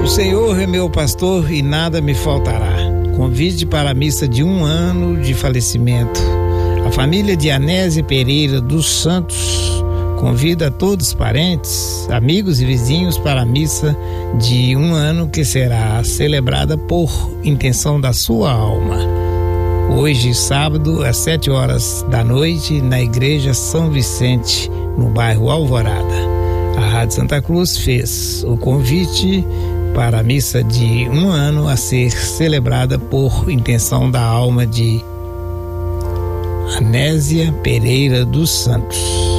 O Senhor é meu pastor e nada me faltará. Convite para a missa de 1 ano de falecimento. A família de Anésia Pereira dos Santos convida a todos os parentes, amigos e vizinhos para a missa de 1 ano que será celebrada por intenção da sua alma. Hoje, sábado, às 19h, na Igreja São Vicente, no bairro Alvorada. A Rádio Santa Cruz fez o convite para a missa de 1 ano a ser celebrada por intenção da alma de Anésia Pereira dos Santos.